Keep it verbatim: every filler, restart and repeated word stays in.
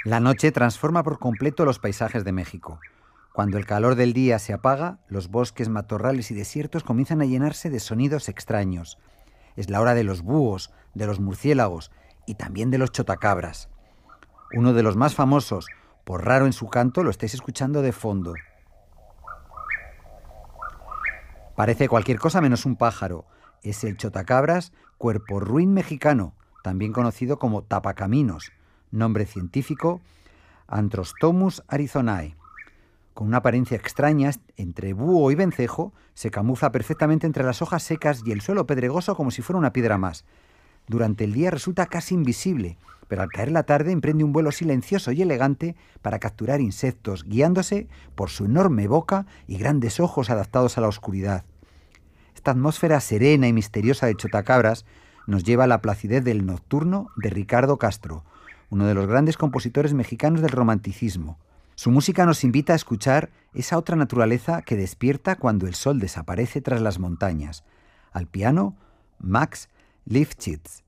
La noche transforma por completo los paisajes de México. Cuando el calor del día se apaga, los bosques, matorrales y desiertos comienzan a llenarse de sonidos extraños. Es la hora de los búhos, de los murciélagos y también de los chotacabras. Uno de los más famosos, por raro en su canto, lo estáis escuchando de fondo. Parece cualquier cosa menos un pájaro. Es el chotacabras cuerpo ruin mexicano, también conocido como tapacaminos, nombre científico Antrostomus arizonae. Con una apariencia extraña entre búho y vencejo, se camufla perfectamente entre las hojas secas y el suelo pedregoso como si fuera una piedra más. Durante el día resulta casi invisible, pero al caer la tarde emprende un vuelo silencioso y elegante para capturar insectos, guiándose por su enorme boca y grandes ojos adaptados a la oscuridad. Esta atmósfera serena y misteriosa de chotacabras nos lleva a la placidez del nocturno de Ricardo Castro, uno de los grandes compositores mexicanos del romanticismo. Su música nos invita a escuchar esa otra naturaleza que despierta cuando el sol desaparece tras las montañas. Al piano, Max Lifshitz.